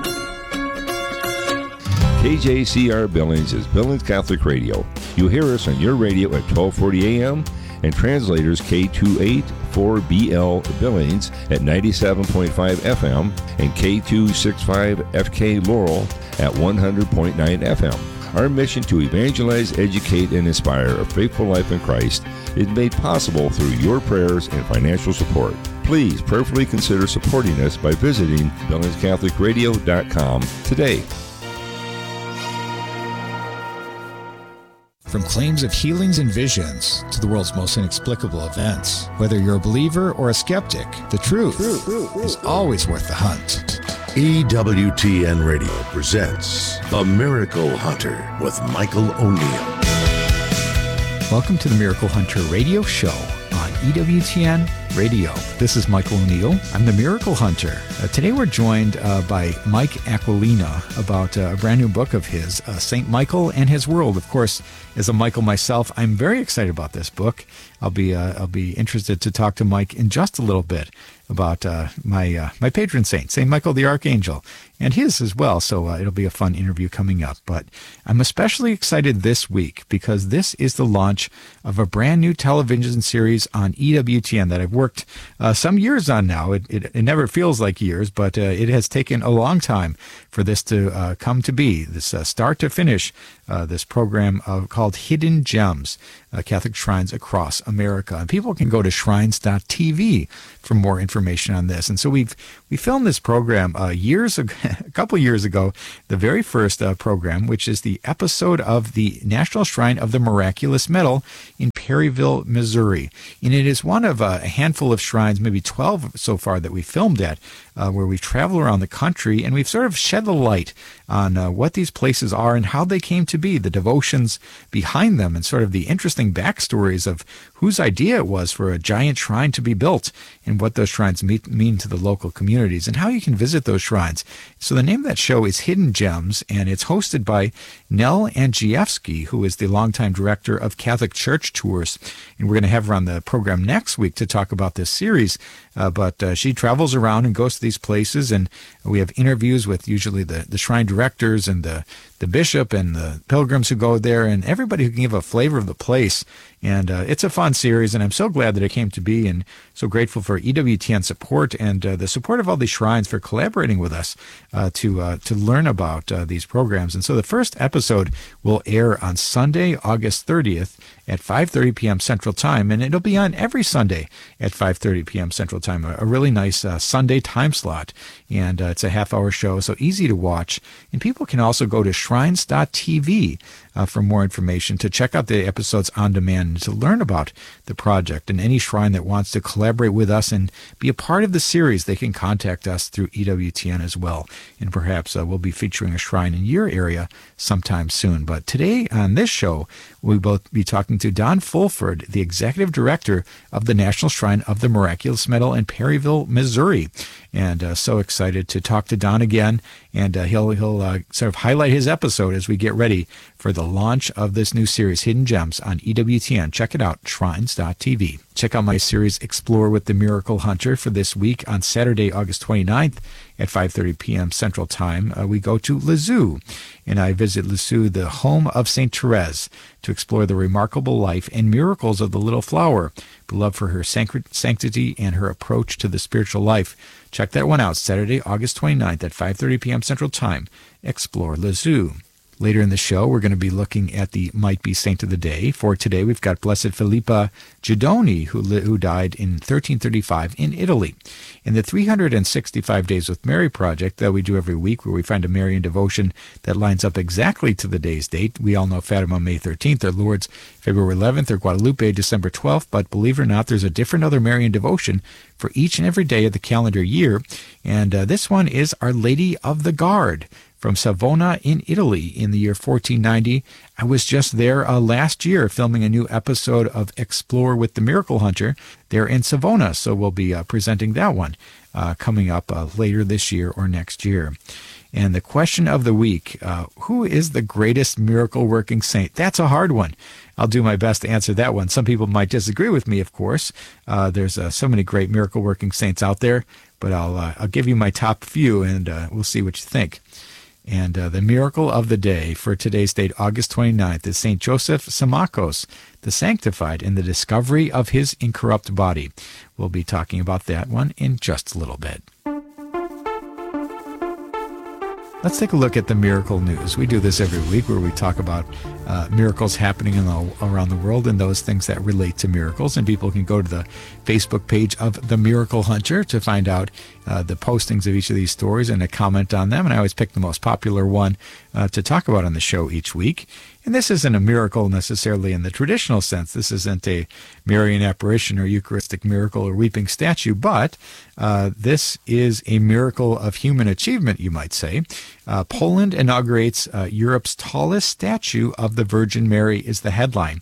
K J C R Billings is Billings Catholic Radio. You hear us on your radio at twelve forty a.m. and translators K two eighty-four B L Billings at ninety-seven point five F M and K two sixty-five F K Laurel at one hundred point nine F M. Our mission to evangelize, educate, and inspire a faithful life in Christ is made possible through your prayers and financial support. Please prayerfully consider supporting us by visiting billings catholic radio dot com today. From claims of healings and visions to the world's most inexplicable events, whether you're a believer or a skeptic, the truth is always worth the hunt. E W T N Radio presents The Miracle Hunter with Michael O'Neill. Welcome to the Miracle Hunter Radio Show on E W T N Radio. This is Michael O'Neill. I'm the Miracle Hunter. Uh, today we're joined uh, by Mike Aquilina about uh, a brand new book of his, uh, Saint Michael and His World. Of course, as a Michael myself, I'm very excited about this book. I'll be uh, I'll be interested to talk to Mike in just a little bit about uh, my uh, my patron saint, Saint Michael the Archangel, and his as well. So uh, it'll be a fun interview coming up. But I'm especially excited this week because this is the launch of a brand new television series on E W T N that I've worked uh, some years on now. It, it, it never feels like years, but uh, it has taken a long time for this to uh, come to be, this uh, start to finish, uh, this program uh, called Hidden Gems, uh, Catholic Shrines Across America. And people can go to shrines dot t v for more information on this. And so we've we filmed this program uh, years ago, a couple years ago, the very first uh, program, which is the episode of the National Shrine of the Miraculous Medal in Perryville, Missouri. And it is one of a handful of shrines, maybe twelve so far, that we filmed at, uh, where we've traveled around the country and we've sort of shed the light on uh, what these places are and how they came to be, the devotions behind them, and sort of the interesting backstories of whose idea it was for a giant shrine to be built and what those shrines meet, mean to the local communities and how you can visit those shrines. So the name of that show is Hidden Gems, and it's hosted by Nell Andrzejewski, who is the longtime director of Catholic Church Tours. And we're going to have her on the program next week to talk about this series. Uh, but uh, she travels around and goes to these places, and we have interviews with usually the, the shrine directors and the, the bishop and the pilgrims who go there and everybody who can give a flavor of the place. And uh, it's a fun series, and I'm so glad that it came to be, and so grateful for E W T N support and uh, the support of all these shrines for collaborating with us uh, to uh, to learn about uh, these programs. And so the first episode will air on Sunday, August thirtieth at five thirty p.m. Central Time, and it'll be on every Sunday at five thirty p.m. Central Time, a, a really nice uh, Sunday time slot. And uh, it's a half-hour show, so easy to watch. And people can also go to shrines dot t v uh, for more information, to check out the episodes on demand, and to learn about the project. And any shrine that wants to collaborate with us and be a part of the series, they can contact us through E W T N as well. And perhaps uh, we'll be featuring a shrine in your area sometime soon. But today on this show, we'll both be talking to Don Fulford, the executive director of the National Shrine of the Miraculous Medal in Perryville, Missouri. And uh, so excited to talk to Don again, and uh, he'll he'll uh, sort of highlight his episode as we get ready for the launch of this new series, Hidden Gems, on E W T N. Check it out, shrines dot t v. Check out my series, Explore with the Miracle Hunter, for this week on Saturday, August twenty-ninth at five thirty p.m. Central Time. Uh, we go to Lisieux, and I visit Lisieux, the home of Saint Therese, to explore the remarkable life and miracles of the Little Flower, beloved for her sanctity and her approach to the spiritual life. Check that one out, Saturday, August twenty-ninth at five thirty p.m. Central Time. Explore Lisieux. Later in the show, we're going to be looking at the Might Be Saint of the Day. For today, we've got Blessed Filippa Guidoni, who, li- who died in thirteen thirty-five in Italy. In the three hundred sixty-five Days with Mary project that we do every week, where we find a Marian devotion that lines up exactly to the day's date. We all know Fatima, May thirteenth, or Lourdes, February eleventh, or Guadalupe, December twelfth. But believe it or not, there's a different other Marian devotion for each and every day of the calendar year. And uh, this one is Our Lady of the Guard, from Savona in Italy in the year fourteen ninety. I was just there uh, last year filming a new episode of Explore with the Miracle Hunter there in Savona, so we'll be uh, presenting that one uh, coming up uh, later this year or next year. And the question of the week, uh, who is the greatest miracle-working saint? That's a hard one. I'll do my best to answer that one. Some people might disagree with me, of course. Uh, there's uh, so many great miracle-working saints out there, but I'll, uh, I'll give you my top few, and uh, we'll see what you think. And uh, the miracle of the day for today's date, August twenty-ninth, is Saint Joseph Symmachos, the sanctified, in the discovery of his incorrupt body. We'll be talking about that one in just a little bit. Let's take a look at the miracle news. We do this every week, where we talk about uh, miracles happening in the, around the world and those things that relate to miracles. And people can go to the Facebook page of The Miracle Hunter to find out uh, the postings of each of these stories and to comment on them. And I always pick the most popular one uh, to talk about on the show each week. And this isn't a miracle necessarily in the traditional sense. This isn't a Marian apparition or Eucharistic miracle or weeping statue, but uh, this is a miracle of human achievement, you might say. Uh, Poland inaugurates uh, Europe's tallest statue of the Virgin Mary is the headline.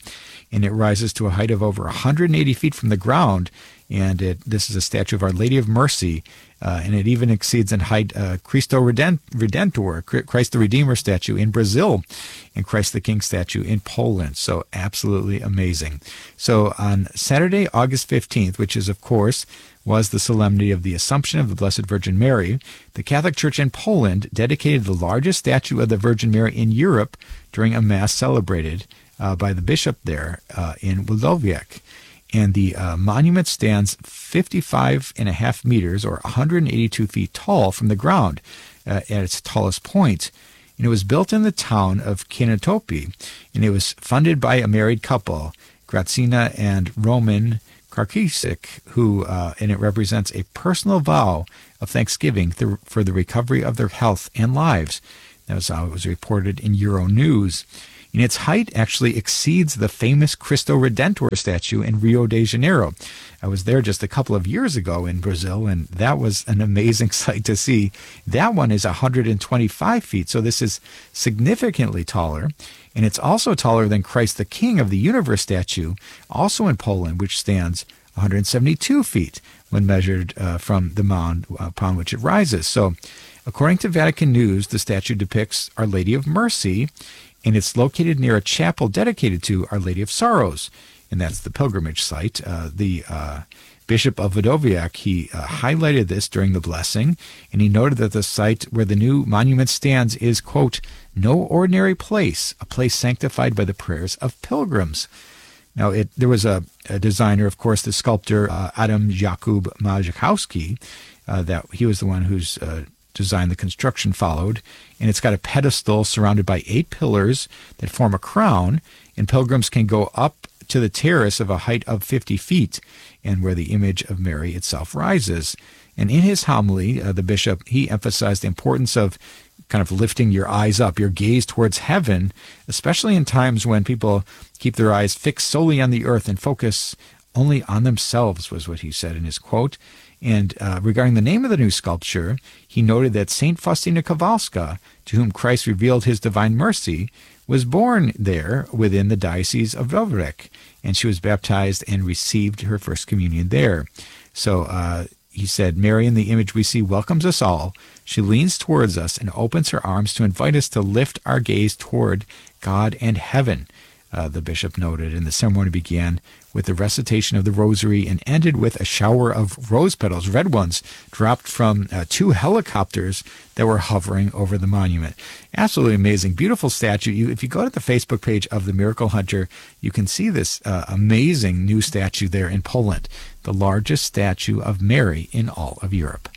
and it rises to a height of over one hundred eighty feet from the ground. And it, this is a statue of Our Lady of Mercy, uh, and it even exceeds in height uh, Cristo Redent- Redentor, Christ the Redeemer statue in Brazil, and Christ the King statue in Poland. So absolutely amazing. So on Saturday, August fifteenth, which is, of course, was the solemnity of the Assumption of the Blessed Virgin Mary, the Catholic Church in Poland dedicated the largest statue of the Virgin Mary in Europe during a Mass celebrated uh, by the bishop there uh, in Włodowicz. And the uh, monument stands fifty-five and a half meters, or one hundred eighty-two feet tall from the ground uh, at its tallest point. And it was built in the town of Konotopy, and it was funded by a married couple, Grażyna and Roman Karkisik, who, uh, and it represents a personal vow of thanksgiving th- for the recovery of their health and lives. That was how it was reported in Euronews. And its height actually exceeds the famous Cristo Redentor statue in Rio de Janeiro. I was there just a couple of years ago in Brazil, and that was an amazing sight to see. That one is one hundred twenty-five feet, so this is significantly taller. And it's also taller than Christ the King of the Universe statue, also in Poland, which stands one hundred seventy-two feet when measured uh, from the mound upon which it rises. So, according to Vatican News, the statue depicts Our Lady of Mercy, and it's located near a chapel dedicated to Our Lady of Sorrows, and that's the pilgrimage site. Uh, the uh, Bishop of Włodowicz, he uh, highlighted this during the blessing, and he noted that the site where the new monument stands is, quote, no ordinary place, a place sanctified by the prayers of pilgrims. Now, it, there was a, a designer, of course, the sculptor uh, Adam Jakub Majkowski, uh, that he was the one who's uh, designed the construction followed, and it's got a pedestal surrounded by eight pillars that form a crown, and pilgrims can go up to the terrace of a height of fifty feet, and where the image of Mary itself rises. And in his homily, uh, the bishop, he emphasized the importance of kind of lifting your eyes up, your gaze towards heaven, especially in times when people keep their eyes fixed solely on the earth and focus only on themselves, was what he said in his quote. And uh, regarding the name of the new sculpture, he noted that Saint Faustina Kowalska, to whom Christ revealed his divine mercy, was born there within the Diocese of Włodowicz, and she was baptized and received her first communion there. So uh, he said, Mary, in the image we see, welcomes us all. She leans towards us and opens her arms to invite us to lift our gaze toward God and heaven, uh, the bishop noted. And the ceremony began with the recitation of the rosary and ended with a shower of rose petals, red ones, dropped from uh, two helicopters that were hovering over the monument. Absolutely amazing. Beautiful statue. You, if you go to the Facebook page of the Miracle Hunter, you can see this uh, amazing new statue there in Poland, the largest statue of Mary in all of Europe.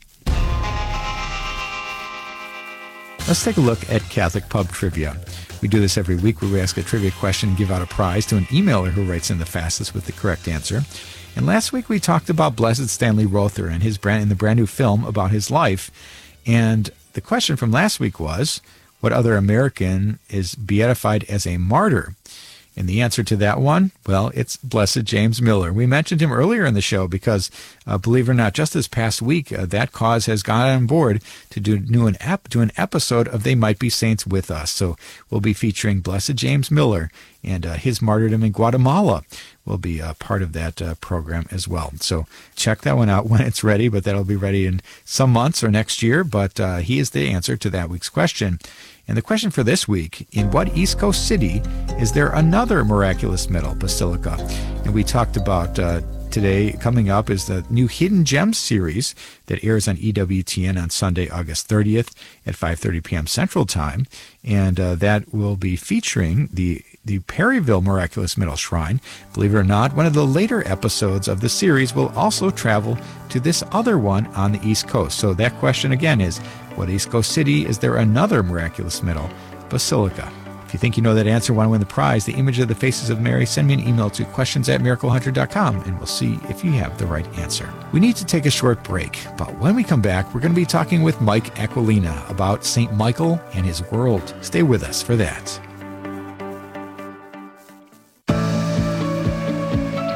Let's take a look at Catholic Pub Trivia. We do this every week where we ask a trivia question and give out a prize to an emailer who writes in the fastest with the correct answer. And last week we talked about Blessed Stanley Rother and his brand in the brand new film about his life. And the question from last week was, what other American is beatified as a martyr? And the answer to that one, well, it's Blessed James Miller. We mentioned him earlier in the show because, uh, believe it or not, just this past week, uh, that cause has gone on board to do, do, an ep- do an episode of They Might Be Saints with us. So we'll be featuring Blessed James Miller, and uh, his martyrdom in Guatemala will be uh, part of that uh, program as well. So check that one out when it's ready, but that'll be ready in some months or next year. But uh, he is the answer to that week's question. And the question for this week, in what East Coast city is there another miraculous medal basilica? And we talked about uh, today, coming up is the new Hidden Gems series that airs on E W T N on Sunday, August thirtieth at five thirty p.m. Central Time. And uh, that will be featuring the the Perryville Miraculous Medal Shrine. Believe it or not, one of the later episodes of the series will also travel to this other one on the East Coast. So that question again is, what East Coast city is there another miraculous medal basilica? If you think you know that answer, want to win the prize, the image of the faces of Mary, send me an email to questions at miracle hunter dot com, and we'll see if you have the right answer. We need to take a short break, but when we come back, we're going to be talking with Mike Aquilina about Saint Michael and his world. Stay with us for that.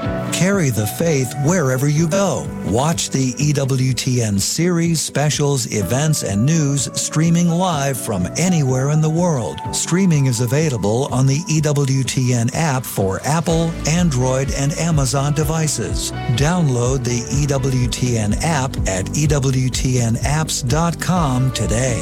carry the faith wherever you go. Watch the E W T N series, specials, events, and news streaming live from anywhere in the world. Streaming is available on the E W T N app for Apple, Android, and Amazon devices. Download the E W T N app at E W T N apps dot com today.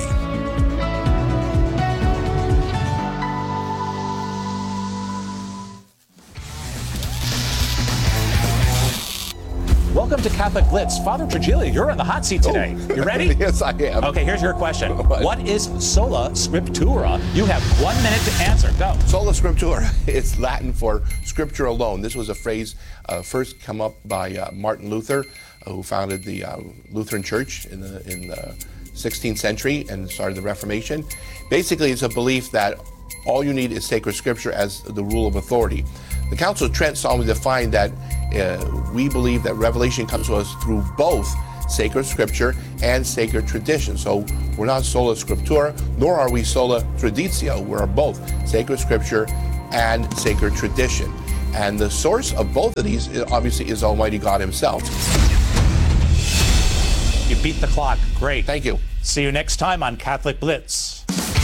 Welcome to Catholic Blitz. Father Trigilio, you're in the hot seat today. Oh. You ready? Yes, I am. Okay, here's your question. What is sola scriptura? You have one minute to answer. Go. Sola scriptura. It's Latin for scripture alone. This was a phrase uh, first come up by uh, Martin Luther, uh, who founded the uh, Lutheran Church in the, in the sixteenth century and started the Reformation. Basically, it's a belief that all you need is sacred scripture as the rule of authority. The Council of Trent solemnly defined that uh, we believe that revelation comes to us through both sacred scripture and sacred tradition. So we're not sola scriptura, nor are we sola traditio. We're both sacred scripture and sacred tradition. And the source of both of these obviously is Almighty God himself. You beat the clock. Great. Thank you. See you next time on Catholic Blitz.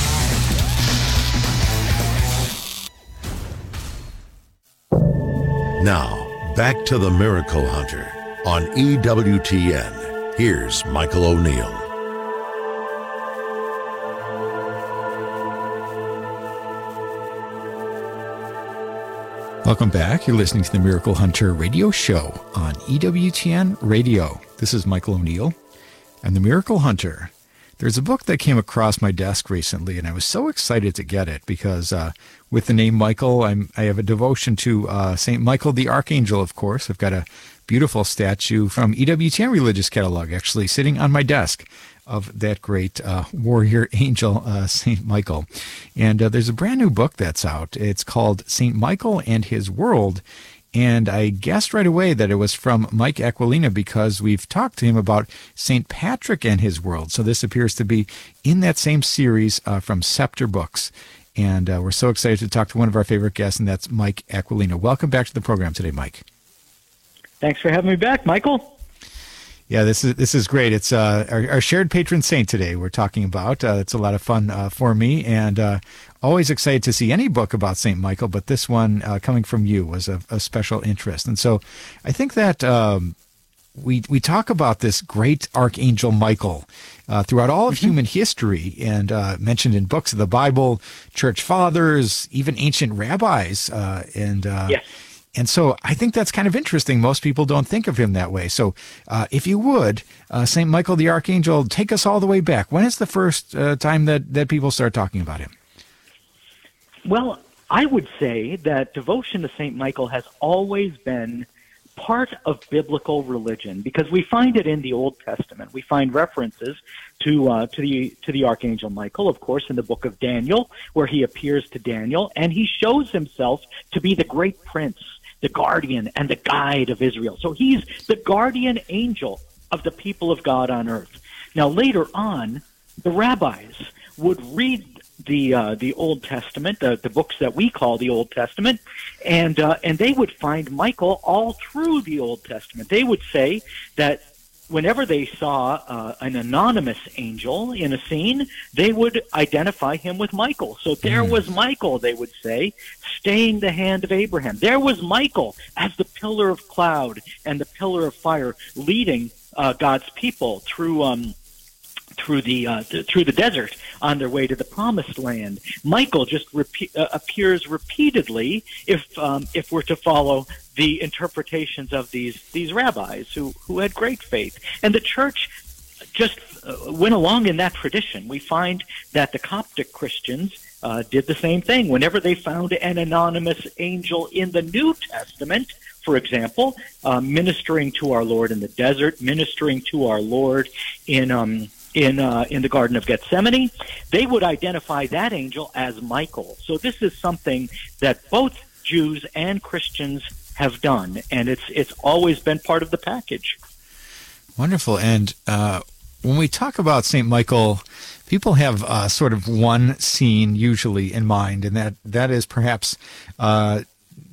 Now, back to the Miracle Hunter on E W T N. Here's Michael O'Neill. Welcome back. You're listening to the Miracle Hunter radio show on E W T N Radio. This is Michael O'Neill and the Miracle Hunter. There's a book that came across my desk recently, and I was so excited to get it because uh, with the name Michael, I'm, I have a devotion to uh, Saint Michael the Archangel, of course. I've got a beautiful statue from E W T N Religious Catalog actually sitting on my desk of that great uh, warrior angel, uh, Saint Michael. And uh, there's a brand new book that's out. It's called Saint Michael and His World. And I guessed right away that it was from Mike Aquilina because we've talked to him about Saint Patrick and his world. So this appears to be in that same series uh, from Scepter Books. And uh, we're so excited to talk to one of our favorite guests, and that's Mike Aquilina. Welcome back to the program today, Mike. Thanks for having me back, Michael. Yeah, this is this is great. It's uh, our, our shared patron saint today we're talking about. Uh, it's a lot of fun uh, for me, and uh, always excited to see any book about Saint Michael, but this one uh, coming from you was of, of special interest. And so I think that um, we we talk about this great Archangel Michael uh, throughout all of mm-hmm. human history, and uh, mentioned in books of the Bible, church fathers, even ancient rabbis, uh, and uh, yes. And so I think that's kind of interesting. Most people don't think of him that way. So uh, if you would, uh, Saint Michael the Archangel, take us all the way back. When is the first uh, time that, that people start talking about him? Well, I would say that devotion to Saint Michael has always been part of biblical religion because we find it in the Old Testament. We find references to uh, to the to the Archangel Michael, of course, in the book of Daniel, where he appears to Daniel, and he shows himself to be the great prince, the guardian and the guide of Israel. So he's the guardian angel of the people of God on earth. Now, later on, the rabbis would read the uh, the Old Testament, uh, the books that we call the Old Testament, and uh, and they would find Michael all through the Old Testament. They would say that whenever they saw uh, an anonymous angel in a scene, they would identify him with Michael. So there mm. was Michael, they would say, staying the hand of Abraham. There was Michael as the pillar of cloud and the pillar of fire, leading uh, God's people through um, through the uh, th- through the desert on their way to the promised land. Michael just repeat, uh, appears repeatedly if um, if we're to follow the interpretations of these these rabbis who who had great faith, and the church just uh, went along in that tradition. We find that the Coptic Christians uh, did the same thing. Whenever they found an anonymous angel in the New Testament, for example, uh, ministering to our Lord in the desert, ministering to our Lord in um, in uh, in the Garden of Gethsemane, they would identify that angel as Michael. So this is something that both Jews and Christians have done, and it's it's always been part of the package. Wonderful. And uh, when we talk about Saint Michael, people have uh, sort of one scene usually in mind, and that that is perhaps uh,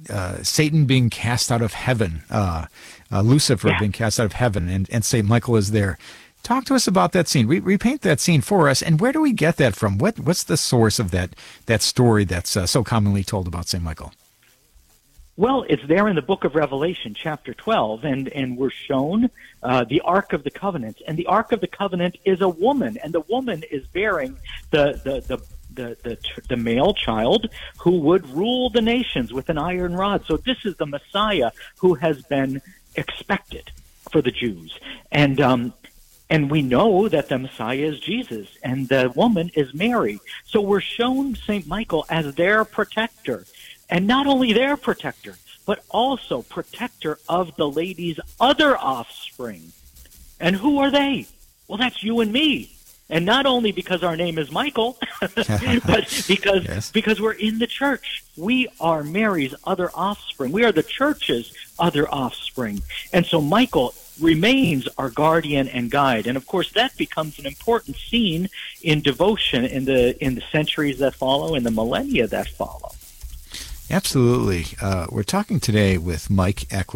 uh, Satan being cast out of heaven, uh, uh, Lucifer Yeah. being cast out of heaven, and, and Saint Michael is there. Talk to us about that scene. Re- repaint that scene for us, and where do we get that from? What What's the source of that that story that's uh, so commonly told about Saint Michael? Well, it's there in the book of Revelation, chapter twelve, and, and we're shown uh, the Ark of the Covenant. And the Ark of the Covenant is a woman, and the woman is bearing the, the, the, the, the, the male child who would rule the nations with an iron rod. So this is the Messiah who has been expected for the Jews. And, um, and we know that the Messiah is Jesus, and the woman is Mary. So we're shown Saint Michael as their protector. And not only their protector, but also protector of the lady's other offspring. And who are they? Well, that's you and me. And not only because our name is Michael, but because Yes. because we're in the church. We are Mary's other offspring. We are the church's other offspring. And so Michael remains our guardian and guide. And of course that becomes an important scene in devotion in the in the centuries that follow, in the millennia that follow. Absolutely. Uh, we're talking today with Mike Aquilina.